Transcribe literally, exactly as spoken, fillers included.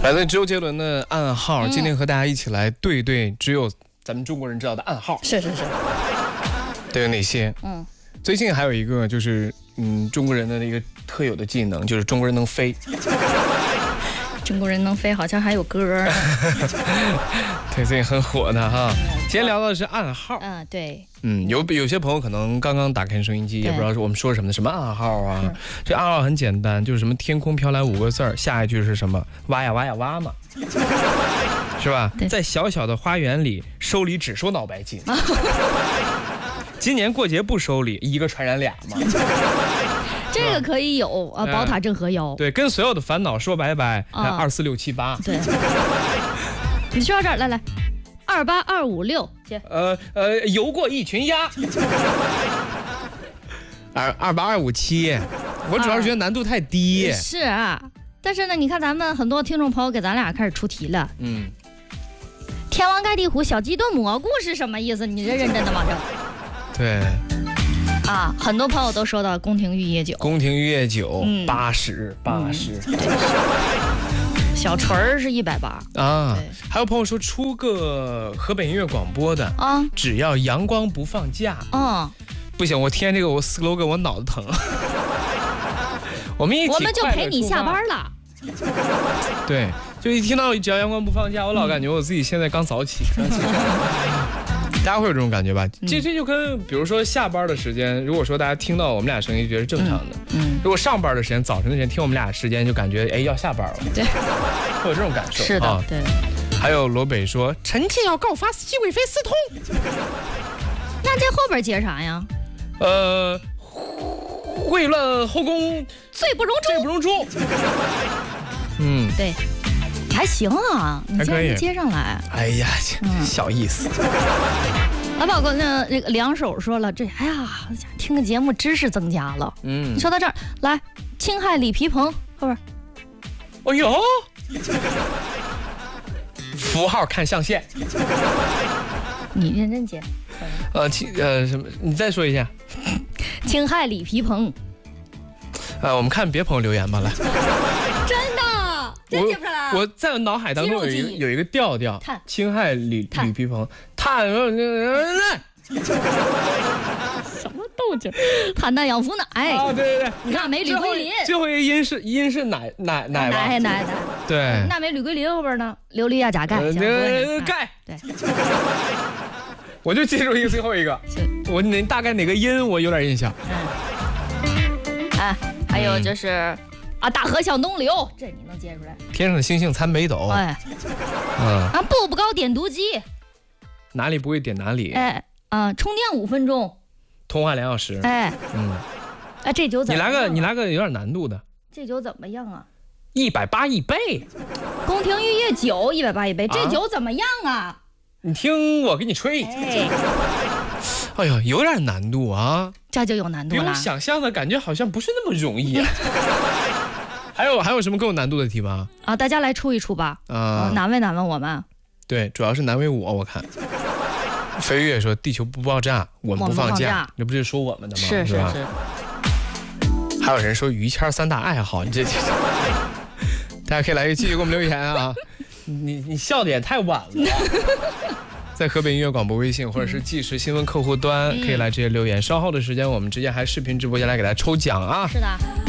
来自周杰伦的暗号，今天和大家一起来对对只有咱们中国人知道的暗号。 是是是， 都有哪些？嗯，最近还有一个就是嗯中国人的一个特有的技能，就是中国人能飞。 中国人能飞好像还有歌。 对，最近很火的哈。今天聊到的是暗号。 嗯，对。 嗯，有有些朋友可能刚刚打开收音机，也不知道我们说什么什么暗号啊。这暗号很简单，就是什么天空飘来五个字儿，下一句是什么？挖呀挖呀挖嘛，是吧？在小小的花园里，收礼只收脑白金。今年过节不收礼，一个传染俩嘛。 这个可以有啊，宝塔镇河妖。 对，跟所有的烦恼说拜拜。二四六七八。 对。你说到这儿，来来，二八二五六，姐。 呃呃，游过一群鸭。二二八二五七，我主要是觉得难度太低。 是啊，但是呢，你看咱们很多听众朋友给咱俩开始出题了。嗯。天王盖地虎，小鸡炖蘑菇是什么意思？你这认真的吗？这。 对。 啊，很多朋友都说到宫廷玉液酒， 宫廷玉液酒八十八十， 小锤儿是一百八啊。还有朋友说出个河北音乐广播的啊，只要阳光不放假啊，不行，我听这个我 slogan 我脑子疼。我们一起我们就陪你下班了。 对，就一听到只要阳光不放假，我老感觉我自己现在刚早起。刚起大家会有这种感觉吧？这这就跟比如说下班的时间，如果说大家听到我们俩声音觉得正常的，嗯，如果上班的时间，早晨的时间听我们俩时间就感觉哎要下班了， 对， 会有这种感受。 是的，啊、对。 还有罗北说臣妾要告发熹贵妃私通， 那这后边接啥呀？ 呃，秽乱后宫， 罪不容诛， 罪不容诛。嗯， 对。还行啊，你竟然接上来。 哎呀，小意思。 老宝哥，那那个两手说了，这哎呀，听个节目知识增加了。嗯，说到这儿，来，青海李皮鹏后边。 哎呦，符号看象限。 你认真接。 呃，青呃什么？你再说一下。 青海李皮鹏。 呃，我们看别朋友留言吧，来。 真的。真接不出来。 我在我脑海当中有一个有一个调调，青海李李皮鹏，碳什么动静？碳氮氧氟氖。 啊，对对对， 钠镁铝硅磷。 最后一个音是音是奶奶奶吧？ 奶奶奶。 对。 钠镁铝硅磷后边呢？琉璃亚钾钙。 钙。对。我就记住一个最后一个，我哪大概哪个音我有点印象。 嗯。哎，还有就是。啊，大河向东流，这你能接出来？ 天上的星星参北斗。哎， 嗯，啊，步步高点读机， 哪里不会点哪里。 哎，啊，充电五分钟， 通话两小时。 哎，嗯，哎，这酒怎么样？ 你来个，你来个有点难度的。 这酒怎么样啊？ 一百八一杯。 宫廷玉液酒一百八一杯，这酒怎么样啊？ 你听我给你吹。哎，哎呀，有点难度啊。 这就有难度了。 比我想象的感觉好像不是那么容易啊。还有还有什么更有难度的题吗？ 啊，大家来出一出吧。啊、呃，难为难为我们。对， 主要是难为我，我看。飞跃说地球不爆炸，我们不放假，这不是说我们的吗？ 是是是。还有人说于谦三大爱好，你这，大家可以来继续给我们留言啊。你你笑的也太晚了。在河北音乐广播微信或者是即时新闻客户端、嗯、可以来直接留言。稍后的时间我们直接还视频直播间来给大家抽奖啊。 是的。